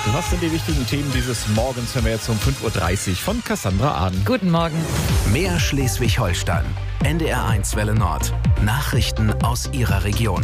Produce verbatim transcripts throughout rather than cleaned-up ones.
Was sind die wichtigen Themen dieses Morgens? Hören wir jetzt um fünf Uhr dreißig von Cassandra Ahn. Guten Morgen. Mehr Schleswig-Holstein. N D R eins Welle Nord. Nachrichten aus Ihrer Region.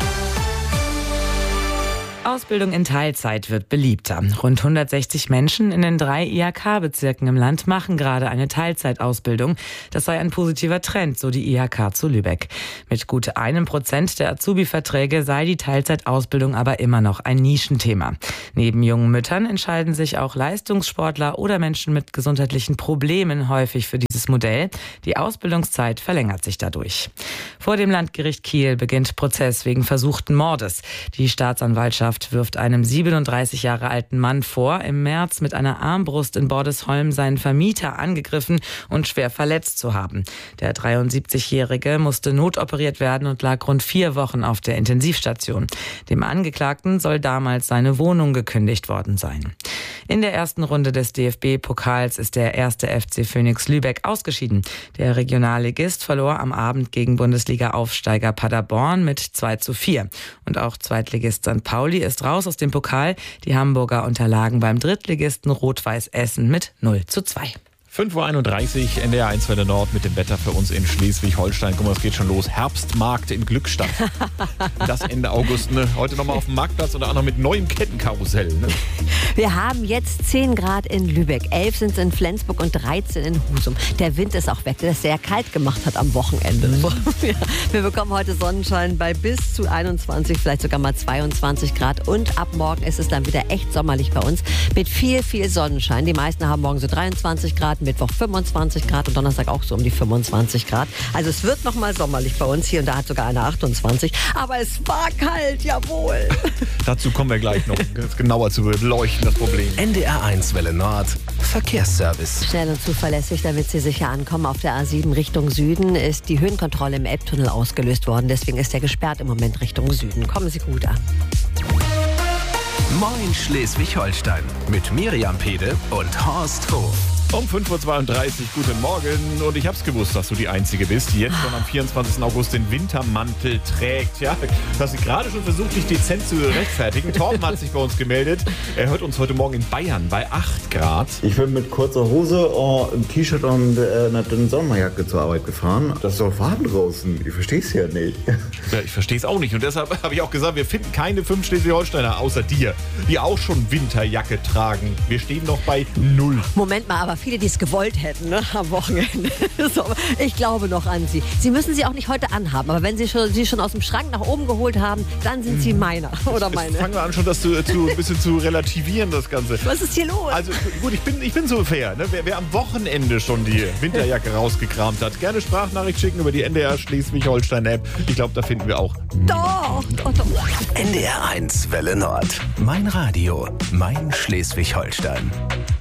Ausbildung in Teilzeit wird beliebter. Rund hundertsechzig Menschen in den drei I H K-Bezirken im Land machen gerade eine Teilzeitausbildung. Das sei ein positiver Trend, so die I H K zu Lübeck. Mit gut einem Prozent der Azubi-Verträge sei die Teilzeitausbildung aber immer noch ein Nischenthema. Neben jungen Müttern entscheiden sich auch Leistungssportler oder Menschen mit gesundheitlichen Problemen häufig für dieses Modell. Die Ausbildungszeit verlängert sich dadurch. Vor dem Landgericht Kiel beginnt Prozess wegen versuchten Mordes. Die Staatsanwaltschaft wirft einem siebenunddreißig Jahre alten Mann vor, im März mit einer Armbrust in Bordesholm seinen Vermieter angegriffen und schwer verletzt zu haben. Der dreiundsiebzigjährige musste notoperiert werden und lag rund vier Wochen auf der Intensivstation. Dem Angeklagten soll damals seine Wohnung gekündigt worden sein. In der ersten Runde des D F B-Pokals ist der erste F C Phönix Lübeck ausgeschieden. Der Regionalligist verlor am Abend gegen Bundesliga-Aufsteiger Paderborn mit zwei zu vier. Und auch Zweitligist Sankt Pauli ist raus aus dem Pokal. Die Hamburger unterlagen beim Drittligisten Rot-Weiß Essen mit null zu zwei. fünf Uhr einunddreißig, N D R eins Welle Nord mit dem Wetter für uns in Schleswig-Holstein. Guck mal, es geht schon los. Herbstmarkt in Glückstadt. Das Ende August. Ne? Heute nochmal auf dem Marktplatz und auch noch mit neuem Kettenkarussell. Ne? Wir haben jetzt zehn Grad in Lübeck, elf sind es in Flensburg und dreizehn in Husum. Der Wind ist auch weg, der es sehr kalt gemacht hat am Wochenende. Mhm. Wir bekommen heute Sonnenschein bei bis zu einundzwanzig, vielleicht sogar mal zweiundzwanzig Grad. Und ab morgen ist es dann wieder echt sommerlich bei uns mit viel, viel Sonnenschein. Die meisten haben morgen so dreiundzwanzig Grad. Mittwoch fünfundzwanzig Grad und Donnerstag auch so um die fünfundzwanzig Grad. Also es wird noch mal sommerlich bei uns hier und da hat sogar eine achtundzwanzig. Aber es war kalt, jawohl. Dazu kommen wir gleich noch ganz genauer zu beleuchten, das Problem. N D R eins Welle Nord. Verkehrsservice. Schnell und zuverlässig, damit Sie sicher ankommen. Auf der A sieben Richtung Süden ist die Höhenkontrolle im Elbtunnel ausgelöst worden. Deswegen ist der gesperrt im Moment Richtung Süden. Kommen Sie gut an. Moin Schleswig-Holstein mit Miriam Pede und Horst Hof. Um fünf Uhr zweiunddreißig, guten Morgen. Und ich hab's gewusst, dass du die Einzige bist, die jetzt schon am vierundzwanzigsten August den Wintermantel trägt. Ja, du hast gerade schon versucht, dich dezent zu rechtfertigen. Torben hat sich bei uns gemeldet. Er hört uns heute Morgen in Bayern bei acht Grad. Ich bin mit kurzer Hose, oh, ein T-Shirt und äh, einer dünnen Sommerjacke zur Arbeit gefahren. Das ist doch warm draußen. Ich versteh's ja nicht. Ja, ich versteh's auch nicht. Und deshalb habe ich auch gesagt, wir finden keine fünf Schleswig-Holsteiner außer dir, die auch schon Winterjacke tragen. Wir stehen noch bei null. Moment mal, aber viele, die es gewollt hätten, ne, am Wochenende. So, ich glaube noch an Sie. Sie müssen sie auch nicht heute anhaben, aber wenn Sie schon, sie schon aus dem Schrank nach oben geholt haben, dann sind Sie meiner oder Jetzt meine. Fangen wir an, schon das zu, zu, ein bisschen zu relativieren, das Ganze. Was ist hier los? Also gut, ich bin, ich bin so fair. Ne? Wer, wer am Wochenende schon die Winterjacke rausgekramt hat, gerne Sprachnachricht schicken über die N D R Schleswig-Holstein-App. Ich glaube, da finden wir auch. Doch, doch, doch. N D R eins Welle Nord. Mein Radio, mein Schleswig-Holstein.